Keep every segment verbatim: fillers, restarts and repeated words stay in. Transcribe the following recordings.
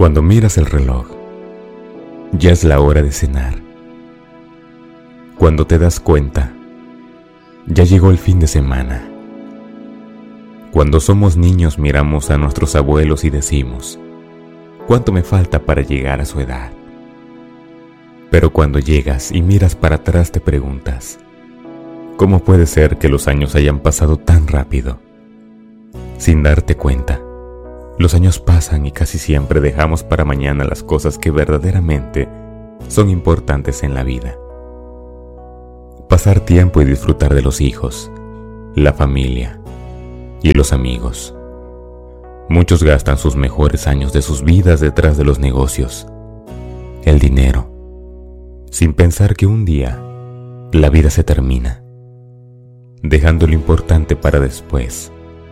Cuando miras el reloj, ya es la hora de cenar. Cuando te das cuenta, ya llegó el fin de semana. Cuando somos niños miramos a nuestros abuelos y decimos, ¿cuánto me falta para llegar a su edad? Pero cuando llegas y miras para atrás te preguntas, ¿cómo puede ser que los años hayan pasado tan rápido? Sin darte cuenta, los años pasan y casi siempre dejamos para mañana las cosas que verdaderamente son importantes en la vida. Pasar tiempo y disfrutar de los hijos, la familia y los amigos. Muchos gastan sus mejores años de sus vidas detrás de los negocios, el dinero, sin pensar que un día la vida se termina, dejando lo importante para después.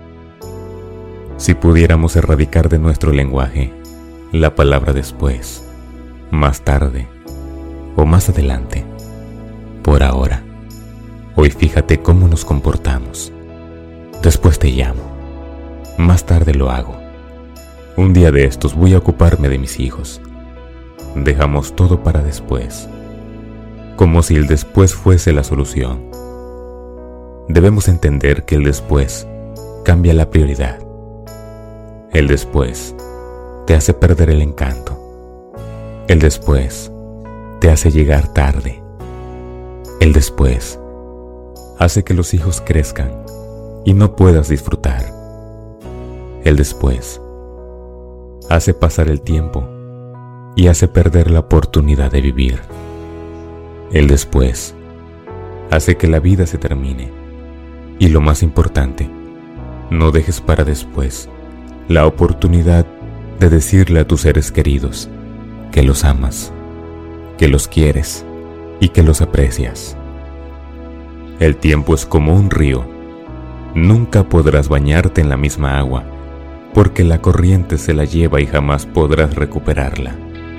Si pudiéramos erradicar de nuestro lenguaje la palabra después, más tarde o más adelante, por ahora, hoy fíjate cómo nos comportamos. Después te llamo, más tarde lo hago. Un día de estos voy a ocuparme de mis hijos. Dejamos todo para después, como si el después fuese la solución. Debemos entender que el después cambia la prioridad. El después te hace perder el encanto. El después te hace llegar tarde. El después hace que los hijos crezcan y no puedas disfrutar. El después hace pasar el tiempo y hace perder la oportunidad de vivir. El después hace que la vida se termine. Y lo más importante, no dejes para después la oportunidad de decirle a tus seres queridos que los amas, que los quieres y que los aprecias. El tiempo es como un río. Nunca podrás bañarte en la misma agua, porque la corriente se la lleva y jamás podrás recuperarla.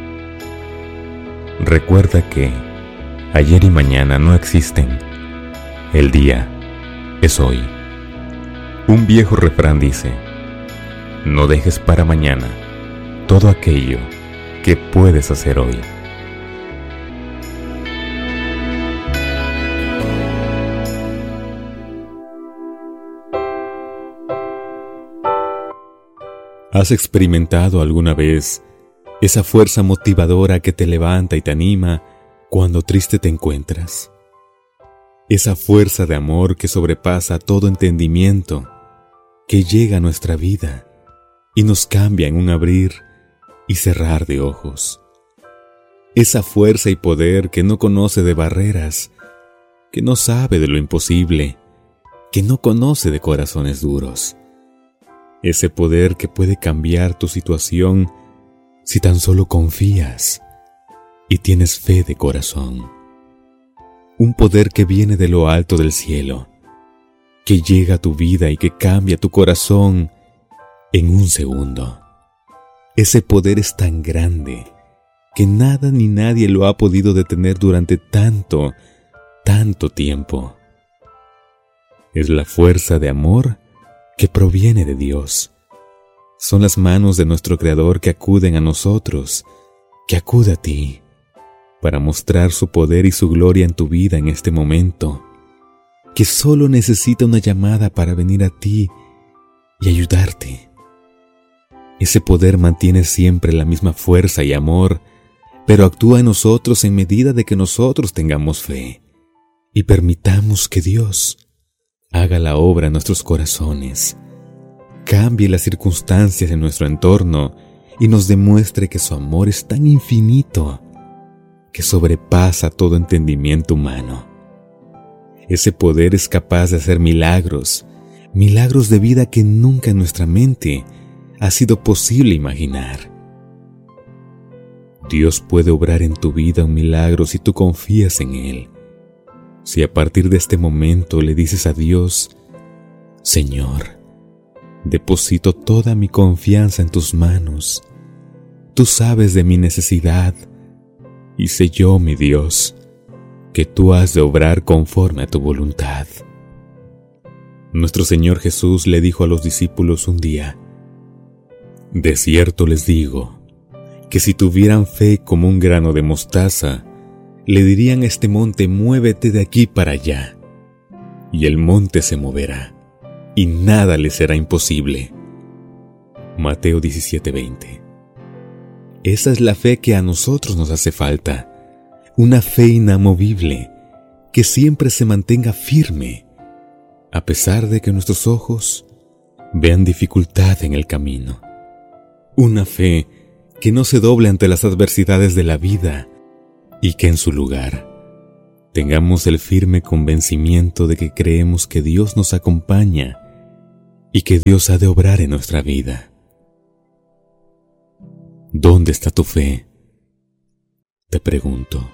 Recuerda que ayer y mañana no existen. El día es hoy. Un viejo refrán dice, no dejes para mañana todo aquello que puedes hacer hoy. ¿Has experimentado alguna vez esa fuerza motivadora que te levanta y te anima cuando triste te encuentras? Esa fuerza de amor que sobrepasa todo entendimiento, que llega a nuestra vida y nos cambia en un abrir y cerrar de ojos. Esa fuerza y poder que no conoce de barreras, que no sabe de lo imposible, que no conoce de corazones duros. Ese poder que puede cambiar tu situación si tan solo confías y tienes fe de corazón. Un poder que viene de lo alto del cielo, que llega a tu vida y que cambia tu corazón en un segundo. Ese poder es tan grande que nada ni nadie lo ha podido detener durante tanto, tanto tiempo. Es la fuerza de amor que proviene de Dios. Son las manos de nuestro Creador que acuden a nosotros, que acude a ti, para mostrar su poder y su gloria en tu vida en este momento, que solo necesita una llamada para venir a ti y ayudarte. Ese poder mantiene siempre la misma fuerza y amor, pero actúa en nosotros en medida de que nosotros tengamos fe y permitamos que Dios haga la obra en nuestros corazones, cambie las circunstancias en nuestro entorno y nos demuestre que su amor es tan infinito que sobrepasa todo entendimiento humano. Ese poder es capaz de hacer milagros, milagros de vida que nunca en nuestra mente ha sido posible imaginar. Dios puede obrar en tu vida un milagro si tú confías en Él. Si a partir de este momento le dices a Dios, Señor, deposito toda mi confianza en tus manos. Tú sabes de mi necesidad y sé yo, mi Dios, que tú has de obrar conforme a tu voluntad. Nuestro Señor Jesús le dijo a los discípulos un día, de cierto les digo, que si tuvieran fe como un grano de mostaza, le dirían a este monte: muévete de aquí para allá, y el monte se moverá, y nada le será imposible. Mateo diecisiete veinte. Esa es la fe que a nosotros nos hace falta, una fe inamovible, que siempre se mantenga firme, a pesar de que nuestros ojos vean dificultad en el camino. Una fe que no se doble ante las adversidades de la vida y que en su lugar tengamos el firme convencimiento de que creemos que Dios nos acompaña y que Dios ha de obrar en nuestra vida. ¿Dónde está tu fe?, te pregunto.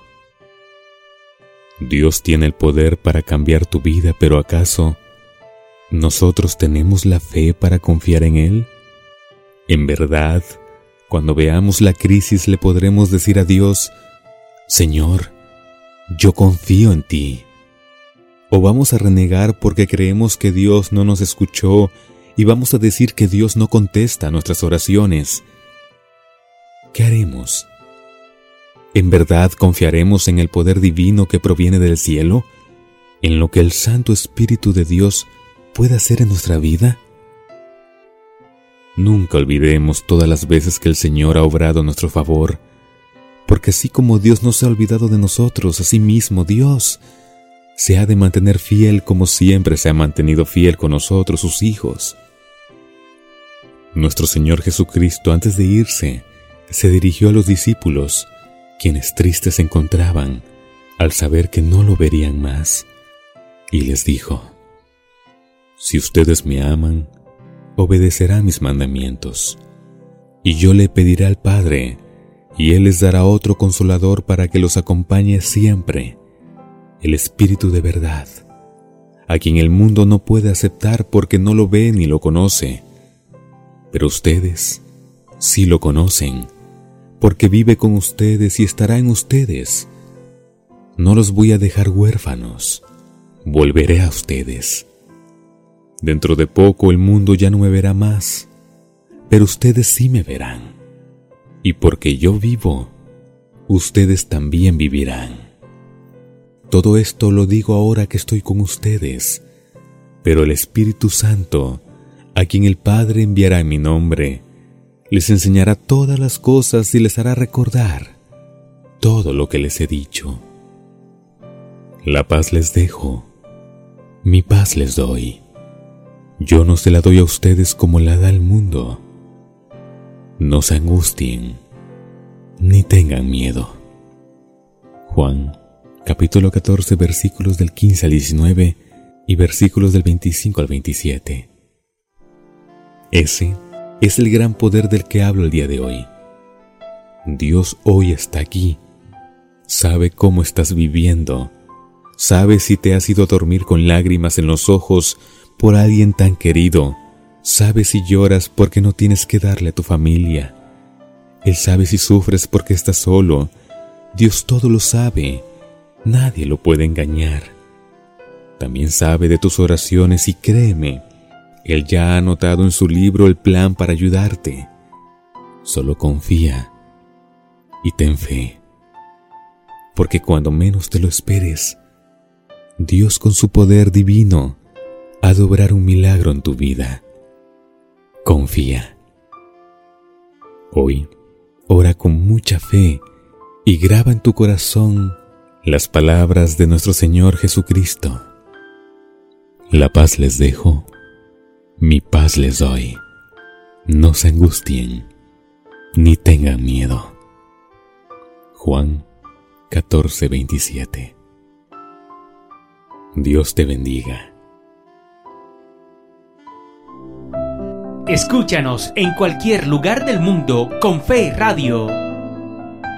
Dios tiene el poder para cambiar tu vida, pero ¿acaso nosotros tenemos la fe para confiar en Él? En verdad, cuando veamos la crisis le podremos decir a Dios: Señor, yo confío en ti. ¿O vamos a renegar porque creemos que Dios no nos escuchó y vamos a decir que Dios no contesta nuestras oraciones? ¿Qué haremos? ¿En verdad confiaremos en el poder divino que proviene del cielo? ¿En lo que el Santo Espíritu de Dios puede hacer en nuestra vida? Nunca olvidemos todas las veces que el Señor ha obrado a nuestro favor, porque así como Dios no se ha olvidado de nosotros, así mismo Dios se ha de mantener fiel como siempre se ha mantenido fiel con nosotros, sus hijos. Nuestro Señor Jesucristo, antes de irse, se dirigió a los discípulos, quienes tristes se encontraban al saber que no lo verían más, y les dijo: Si ustedes me aman, obedecerán mis mandamientos, y yo le pediré al Padre, y Él les dará otro consolador para que los acompañe siempre, el Espíritu de verdad, a quien el mundo no puede aceptar porque no lo ve ni lo conoce, pero ustedes sí lo conocen, porque vive con ustedes y estará en ustedes. No los voy a dejar huérfanos, volveré a ustedes. Dentro de poco el mundo ya no me verá más, pero ustedes sí me verán. Y porque yo vivo, ustedes también vivirán. Todo esto lo digo ahora que estoy con ustedes, pero el Espíritu Santo, a quien el Padre enviará en mi nombre, les enseñará todas las cosas y les hará recordar todo lo que les he dicho. La paz les dejo, mi paz les doy. Yo no se la doy a ustedes como la da el mundo. No se angustien, ni tengan miedo. Juan, capítulo catorce, versículos del quince al diecinueve y versículos del veinticinco al veintisiete. Ese es el gran poder del que hablo el día de hoy. Dios hoy está aquí. Sabe cómo estás viviendo. Sabe si te has ido a dormir con lágrimas en los ojos por alguien tan querido. Sabe si lloras porque no tienes que darle a tu familia. Él sabe si sufres porque estás solo. Dios todo lo sabe. Nadie lo puede engañar. También sabe de tus oraciones y créeme, Él ya ha anotado en su libro el plan para ayudarte. Solo confía y ten fe, porque cuando menos te lo esperes, Dios con su poder divino ha de obrar un milagro en tu vida. Confía. Hoy, ora con mucha fe y graba en tu corazón las palabras de nuestro Señor Jesucristo. La paz les dejo, mi paz les doy. No se angustien, ni tengan miedo. Juan catorce veintisiete. Dios te bendiga. Escúchanos en cualquier lugar del mundo con Fe Radio.